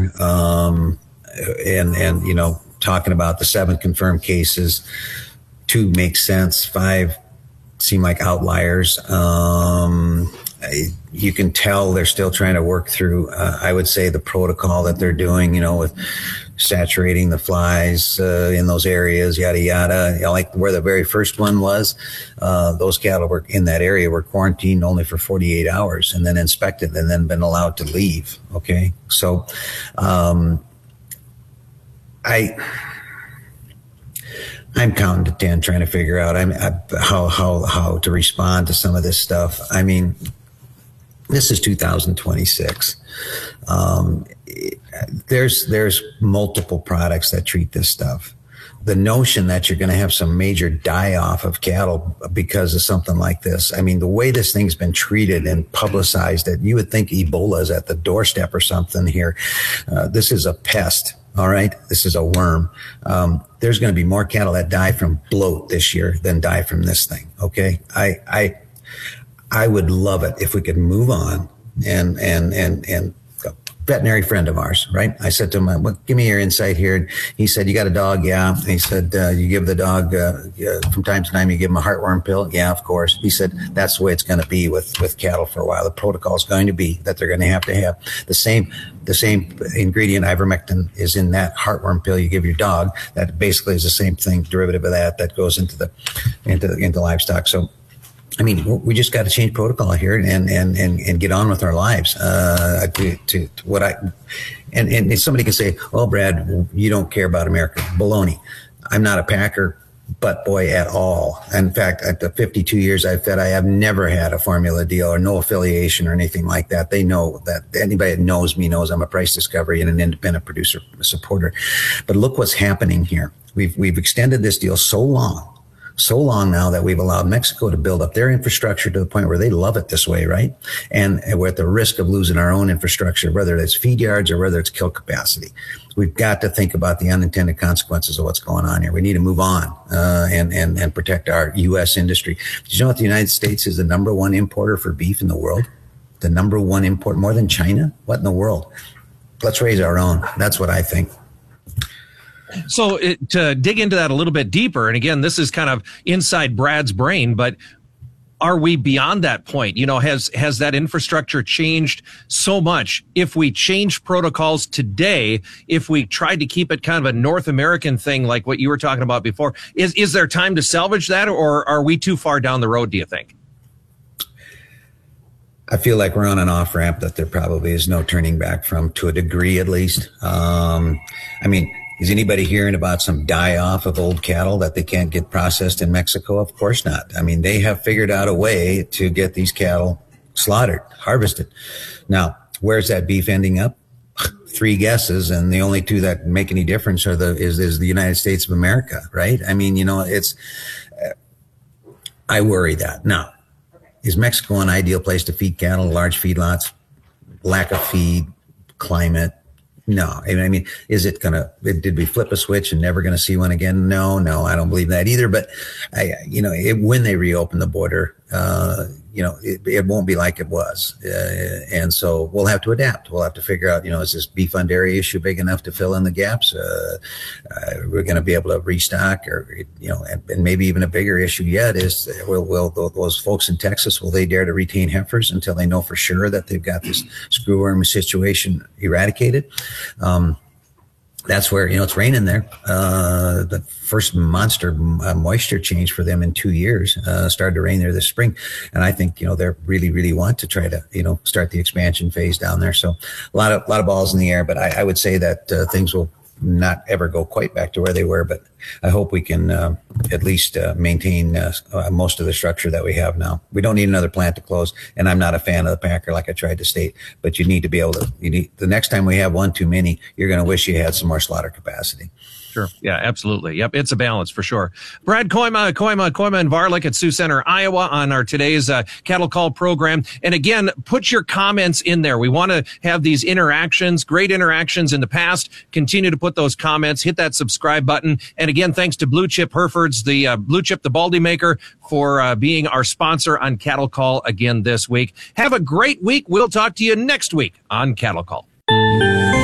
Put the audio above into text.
here. And, talking about the 7 confirmed cases, 2 make sense, 5 seem like outliers. You can tell they're still trying to work through, I would say, the protocol that they're doing, with saturating the flies in those areas, yada, yada. Like where the very first one was, those cattle were in that area were quarantined only for 48 hours and then inspected and then been allowed to leave. Okay. So, I'm counting to 10, trying to figure out how to respond to some of this stuff. I mean, this is 2026. There's multiple products that treat this stuff. The notion that you're going to have some major die-off of cattle because of something like this. I mean, the way this thing's been treated and publicized, that you would think Ebola is at the doorstep or something here. This is a pest. All right. This is a worm. There's going to be more cattle that die from bloat this year than die from this thing. Okay. I would love it if we could move on and a veterinary friend of ours, right? I said to him, well, give me your insight here. And he said, you got a dog? Yeah. And he said, you give the dog, from time to time, you give him a heartworm pill? Yeah, of course. He said, that's the way it's going to be with cattle for a while. The protocol is going to be that they're going to have the same ingredient, ivermectin, is in that heartworm pill you give your dog. That basically is the same thing, derivative of that goes into livestock. So, I mean, we just got to change protocol here and get on with our lives. And somebody can say, well, Brad, you don't care about America. Baloney. I'm not a packer, but boy, at all. In fact, at the 52 years I've fed, I have never had a formula deal or no affiliation or anything like that. They know that. Anybody that knows me knows I'm a price discovery and an independent producer supporter. But look what's happening here. We've extended this deal so long now that we've allowed Mexico to build up their infrastructure to the point where they love it this way, right? And we're at the risk of losing our own infrastructure, whether it's feed yards or whether it's kill capacity. We've got to think about the unintended consequences of what's going on here. We need to move on and protect our U.S. industry. Did you know that the United States is the number 1 importer for beef in the world? The number 1 import, more than China? What in the world? Let's raise our own. That's what I think. So to dig into that a little bit deeper, and again, this is kind of inside Brad's brain, but are we beyond that point? Has that infrastructure changed so much? If we change protocols today, if we tried to keep it kind of a North American thing like what you were talking about before, is there time to salvage that, or are we too far down the road, do you think? I feel like we're on an off ramp that there probably is no turning back from, to a degree at least. I mean, is anybody hearing about some die-off of old cattle that they can't get processed in Mexico? Of course not. I mean, they have figured out a way to get these cattle slaughtered, harvested. Now, where's that beef ending up? 3 guesses, and the only 2 that make any difference is the United States of America, right? I mean, I worry that. Now, is Mexico an ideal place to feed cattle, large feedlots, lack of feed, climate? No. I mean, did we flip a switch and never going to see one again? No, I don't believe that either. But when they reopen the border, it won't be like it was. And so we'll have to adapt. We'll have to figure out, is this beef fund area issue big enough to fill in the gaps? We're going to be able to restock, or, and maybe even a bigger issue yet is, will those folks in Texas, will they dare to retain heifers until they know for sure that they've got this screwworm situation eradicated? That's where, it's raining there. The first monster moisture change for them in 2 years started to rain there this spring. And I think, they really, really want to try to, start the expansion phase down there. So a lot of balls in the air, but I would say that things will not ever go quite back to where they were, but I hope we can at least maintain most of the structure that we have now. We don't need another plant to close, and I'm not a fan of the packer, like I tried to state, but you need to be able to, the next time we have one too many, you're going to wish you had some more slaughter capacity. Sure. Yeah, absolutely. Yep. It's a balance for sure. Brad Koima and Varlick at Sioux Center, Iowa on our today's Cattle Call program. And again, put your comments in there. We want to have these interactions, great interactions in the past. Continue to put those comments, hit that subscribe button. And again, thanks to Blue Chip Herefords, the Blue Chip, the Baldy maker, for being our sponsor on Cattle Call again this week. Have a great week. We'll talk to you next week on Cattle Call.